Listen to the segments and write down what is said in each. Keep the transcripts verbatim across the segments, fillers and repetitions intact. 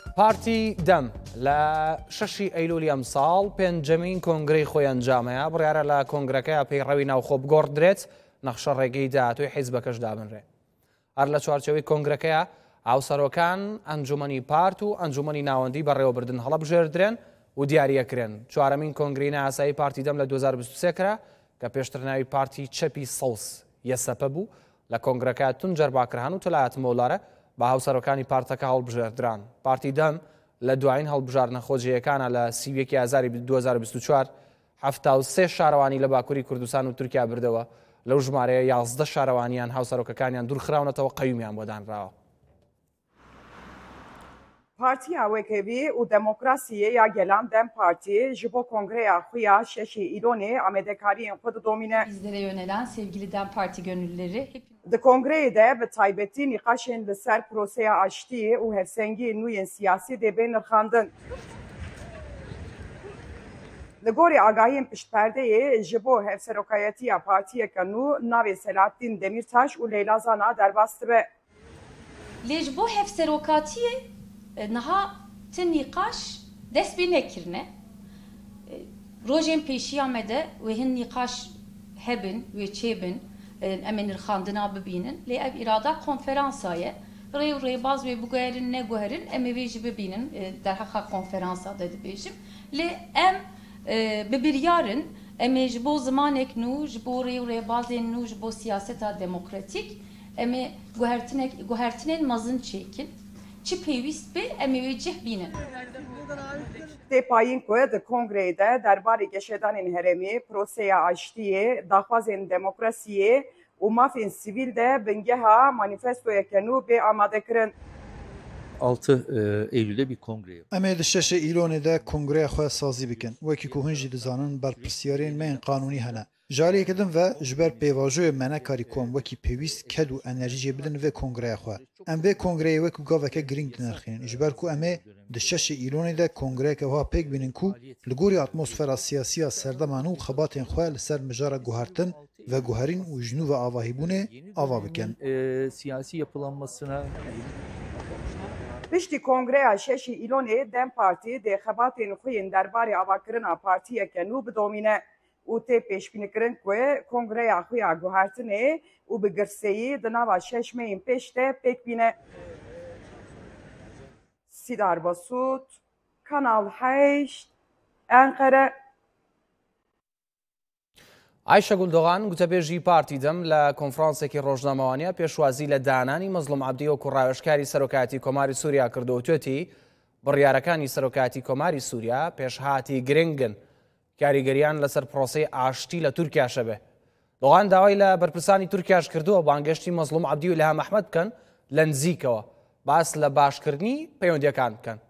پارتی دەم لە شەشی ئەیلولی ئەمساڵ پێنجەمین کۆنگرەی خۆی ئەنجامەیە بڕیارە لە کۆنگرەکەیە پەیڕەوی ناوخۆ بگۆڕدرێت نەخشە ڕێگەی داهاتووی حیزبەکەش دابنرێ. هەر لە چوارچەوەی کۆنگرەکەیە ئاوسەرۆکان ئەنجومەنی پارت و ئەنجومەنی ناوەندی بەڕێوەبردن هەڵەبژێردرێن و دیاریەکرێن. چوارەمین کۆنگرەی ناسایی پارتی دەم لە دوو هەزار و بیست و سێ کرا کە پێشتر ناوی پارتی چەپی سەوس یەسەپە بوو. لە کۆنگرەکە تونجەر باکرهان و تەلایەت مۆلارە بە هاوسەرۆکانی پارتەکە هەڵبژێردران. پارتی دەم لە دوایین هەڵبژاردنە خۆجیەکانە لە سیویەکی ئازاری دوو هەزار و بیست و چوار هەفتا و سێ شارەوانی لە باکووری کوردستان و تورکیا بردەوە. لەو ژمارەیە یازدە شارەوانیان هاوسەرۆکەکانیان دوورخراونەتەوە قەیومیان بۆ دانراوە. Partiya Wekevî û Demokrasiyê ya Gelan Dem Parti ji bo kongreya xwe ya şeşê îlonê amedekariyên xwe didomîne. Bizlere yönelen sevgili Dem Parti gönüllüleri Di kongreyê de bi taybetî nîqaşên li ser proseya aştiyê û hevsengiyên nû yên siyasî dê bên nirxandin. Li gorî agahiyên piştperdeyê ji bo hevserokayetiya partiyeka nû navê Selahattin Demirtaş û Leyla Zana derbas dibe. Lê ji bo hevserokatiyê niha ti nîqaş dest pê nekirine. Rojên pêşiya me de wê hin nîqaş hebin wê çêbin em ê nirxandina bibînin. Lê ev îrada konferansa ye. Rê û rêbaz wê biguherin neguherin em ê vê jî bibînin derheqa konferansa de dibêjim. Lê em bi biryarin em ê ji bo zimanek nû ji bo rê û rêbazên nû ji bo siyaseta demokratîk em ê guhertinên mezin çêkin. Çi pêwîst be em ê wê cih bînin. Tê payîn ku di kongreyê de derbarê geşedanên herêmî, proseya aştiyê, daxwazên demokrasiyê û mafên sivîl de bingeha manîfestoyeke nû bê amadekirin. altı Eylül'de bir kongre. Em ê li şeşê îlonê de kongreya xwe sazî bikin. Wekî ku hûn jî dizanin berpirsyarên me yên qanûnî hene. Jariyekê din ve ji ber pêvajoyê me nekarî kom wekî pêwîst kel û enerjî jê bidin vê kongreya xwe. Em vê kongreyê wekû gaveke giring dinirxînin ji ber ku em ê di şeşê îlonê de kongreyeke wiha pêk bînin ku li gorî atmosfera siyasî serdeman û xebatên xwe li ser mijara guhertin ve guherîn û ji nû ve avahîbûnê ava bikin. Siyasi yapılanmasına Piştî kongreya şeşê îlonê Dem Parti dê xebatên xwe yên derbarê avakirina partiyeke nû bidomîne û tê pêşbînîkirin ku kongreya xwe ya guhertinê û bi girseyî di nava şeş meyên pêş de pêk bîne. Sîdar Basût, Kanal heşt, Enkere. Ayşe Guldogan گوتەبێژی پارتی دەم لە کۆنفرانسێکی ڕۆژنامەوانیە پێشوازی لە دانانی مەزلوم عەبدی و کوڕاوێژکاری سەرۆکایەتی کۆماری سووریا کردو و توێتی بڕیارەکانی سەرۆکایەتی کۆماری سووریا پێشهاتی گرنگن کاریگەریان لەسەر پرۆسەی ئاشتی لە تورکیاشە بێ. دۆغان داوای لە بەرپرسانی تورکیاش کردووە بانگەشتی مەزلوم عەبدی و ئیلهام ئەحمەد بکەن لە نزیکەوە باس لە باشکردنی پەیوەندیەکان بکەن.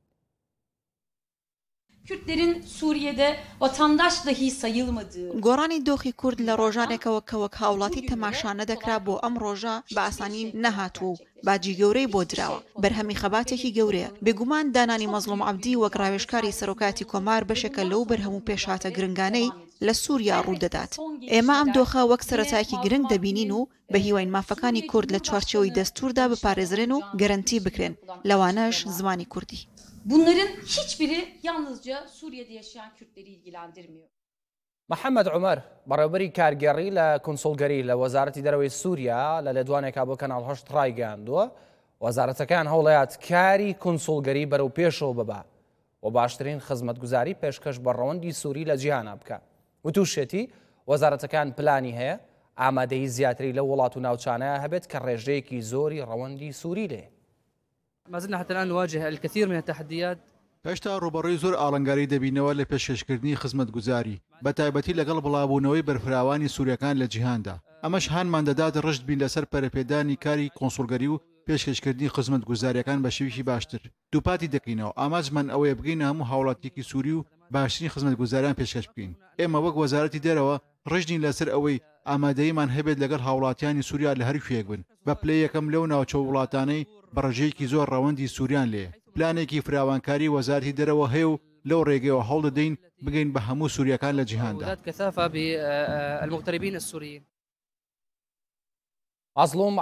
Kürtlerin Suriye'de vatandaş dahi sayılmadığı. گۆڕانی دۆخی کورد لە ڕۆژانێکەوە کە وەک هاوڵاتی تەماشا نەدەکرا بۆ ئەم ڕۆژە بە ئاسانی نەهاتوو و باجی گەورەی بۆ دراوە. بەرهەمی خەباتێکی گەورەیە. بێگومان دانانی مەزلوم عەبدی وەک ڕاوێژکاری سەرۆکایەتی کۆمار بەشێکە لەو بەرهەموو پێشهاتە گرنگانەی لە سووریا ڕوودەدات. ئێمە ئەم دۆخە وەک سەرەتایەکی گرنگ دەبینین و بە هیوای مافەکانی کورد لە چوارچێوەی دەستووردا بپارێزرێن و گەرەنتی بکرێن. لەوانەش زمانی کوردی. Bunların hiçbiri yalnızca Suriye'de yaşayan Kürtleri ilgilendirmiyor. محەممەد عومەر بەڕێوەبەری کارگەڕی لە کۆنسۆلگەری لە وەزارەتی دەرەوەی سووریا لە لەدوانێکا بۆ کەناڵ هەشت ڕایگەاندووە وەزارەتەکان هەوڵەیات کاری کۆنسۆلگەری بەرەو پێشەوە ببا و باشترین خزمەتگوزاری پێشکەش بە ڕەوەندی سووری لە جیهانە بکە. وتوشێتی وەزارەتەکان پلانی هەیە ئامادەی زیاتری لە وڵات و ناوچانەیە هەبێت کە ڕێژەیەکی زۆری ڕەوەندی سووری لێ. ما زلنا حتى الآن نواجه الكثير من التحديات. هێشتا ڕوبەڕووی زۆر ئاڵنگاری دەبینەوە لە پێشکەشکردنی خزمەتگوزاری بە تایبەتی لەگەڵ بڵاوبوونەوەی بەرفراوانی سووریەکان لە جیهاندا. ئەمەش هانمان دەدات ڕشت بین لەسەر پەرەپێدانی کاری کۆنسۆلگەری و پێشکەشکردنی خزمەتگوزاریەکان بە شێوەیەکی باشتر. دووپاتی دەکەینەوە ئاماژمان ئەوەیە بگەینە هەموو هاوڵاتیەکی سووری و باشترین خزمەتگوزاریان پێشکەش بکەین. ئێمە وەک وەزارەتی دەرەوە ڕژنین لەسەر ئەوەی ئامادەییمان هەبێت لەگەڵ هاوڵاتیانی سووریا لە هەرکوێک بن بە پلەی یەکەم لەو ناوچە وڵاتانەی بەڕێژەیەکی زۆر ڕەوەندی سووریان لێ. پلانێکی فراوانکاری وەزارەتی دەرەوە هەیە و لەو ڕێگەیەوە هەوڵ دەدەین بگەین بە هەموو سووریەکان لە جیهاندا. كثافة بالمغتربين السوريين. مەزلوم